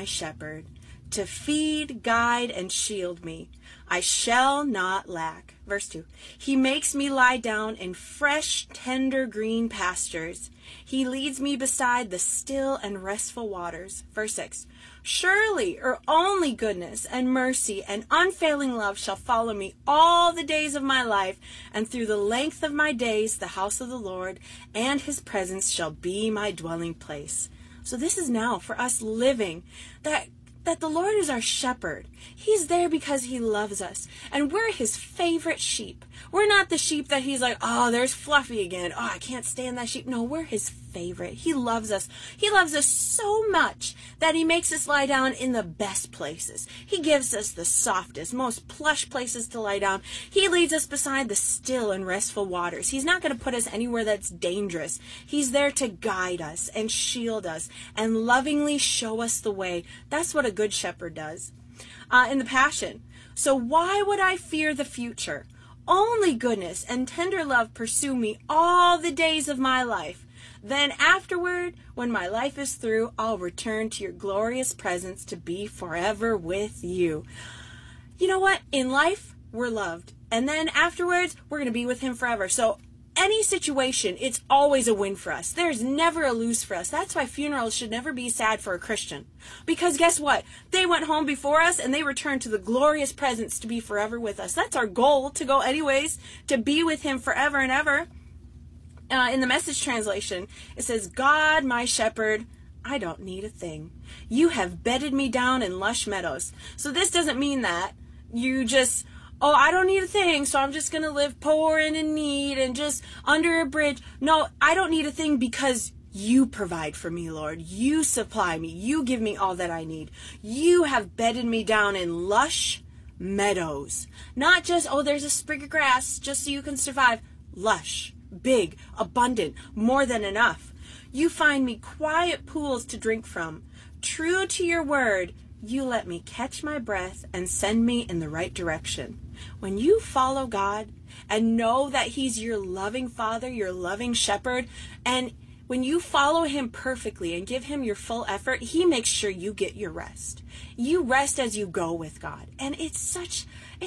my shepherd, to feed, guide, and shield me. I shall not lack. Verse 2. He makes me lie down in fresh, tender green pastures. He leads me beside the still and restful waters. Verse 6. Surely, or only goodness and mercy and unfailing love shall follow me all the days of my life, and through the length of my days the house of the Lord and his presence shall be my dwelling place. So this is now for us living that the Lord is our shepherd. He's there because he loves us. And we're his favorite sheep. We're not the sheep that he's like, oh, there's Fluffy again. Oh, I can't stand that sheep. No, we're his favorite. He loves us. He loves us so much that he makes us lie down in the best places. He gives us the softest, most plush places to lie down. He leads us beside the still and restful waters. He's not going to put us anywhere that's dangerous. He's there to guide us and shield us and lovingly show us the way. That's what a good shepherd does. In the Passion, so why would I fear the future? Only goodness and tender love pursue me all the days of my life. Then afterward, when my life is through, I'll return to your glorious presence to be forever with you. You know what? In life, we're loved. And then afterwards, we're going to be with him forever. So any situation, it's always a win for us. There's never a lose for us. That's why funerals should never be sad for a Christian. Because guess what? They went home before us and they returned to the glorious presence to be forever with us. That's our goal, to go anyways, to be with him forever and ever. In the Message translation, it says, God, my shepherd, I don't need a thing. You have bedded me down in lush meadows. So this doesn't mean that you just, oh, I don't need a thing, so I'm just going to live poor and in need and just under a bridge. No, I don't need a thing because you provide for me, Lord. You supply me. You give me all that I need. You have bedded me down in lush meadows. Not just, oh, there's a sprig of grass just so you can survive. Lush, big, abundant, more than enough. You find me quiet pools to drink from. True to your word, you let me catch my breath and send me in the right direction. When you follow God and know that he's your loving father, your loving shepherd, and when you follow him perfectly and give him your full effort, he makes sure you get your rest. You rest as you go with God. And it's such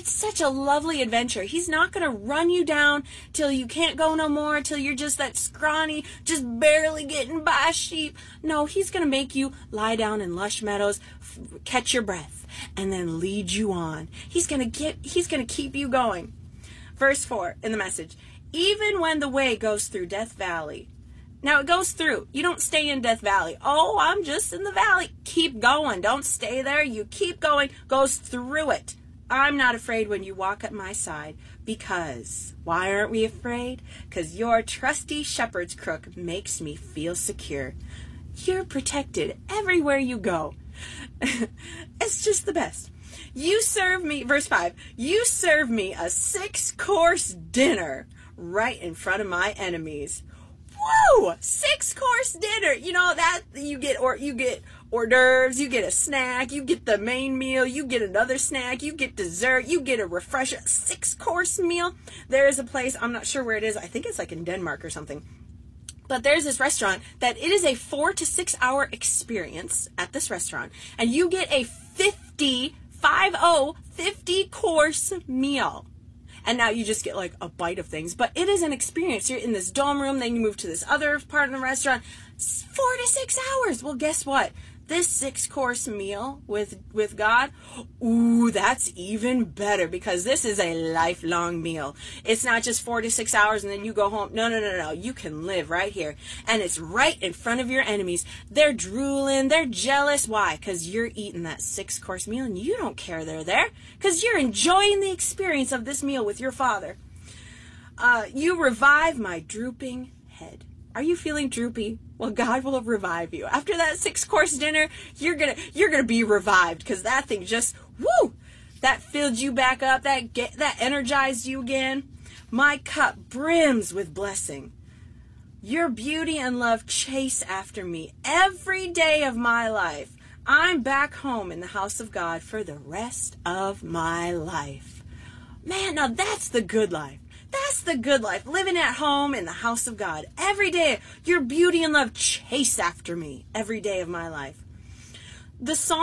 a lovely adventure. He's not going to run you down till you can't go no more, till you're just that scrawny, just barely getting by sheep. No, he's going to make you lie down in lush meadows, catch your breath, and then lead you on. He's going to keep you going. Verse 4 in the Message. Even when the way goes through Death Valley. Now it goes through. You don't stay in Death Valley. Oh, I'm just in the valley. Keep going. Don't stay there. You keep going. Goes through it. I'm not afraid when you walk at my side, because, why aren't we afraid? Because your trusty shepherd's crook makes me feel secure. You're protected everywhere you go. It's just the best. You serve me, verse 5, you serve me a 6-course dinner right in front of my enemies. Woo! 6-course dinner. You know that you get hors d'oeuvres, you get a snack, you get the main meal, you get another snack, you get dessert, you get a refresher. 6-course meal. There is a place, I'm not sure where it is. I think it's like in Denmark or something. But there's this restaurant that it is a 4 to 6 hour experience at this restaurant, and you get a 50 course meal. And now you just get like a bite of things. But it is an experience. You're in this dome room, then you move to this other part of the restaurant. 4 to 6 hours. Well, guess what? This 6-course meal with God, ooh, that's even better, because this is a lifelong meal. It's not just 4 to 6 hours and then you go home. No. You can live right here. And it's right in front of your enemies. They're drooling. They're jealous. Why? Because you're eating that 6-course meal and you don't care they're there, because you're enjoying the experience of this meal with your Father. You revive my drooping head. Are you feeling droopy? Well, God will revive you. After that 6-course dinner, you're gonna be revived, because that thing just, woo, that filled you back up, that energized you again. My cup brims with blessing. Your beauty and love chase after me every day of my life. I'm back home in the house of God for the rest of my life. Man, now that's the good life. That's the good life, living at home in the house of God. Every day, your beauty and love chase after me every day of my life. The song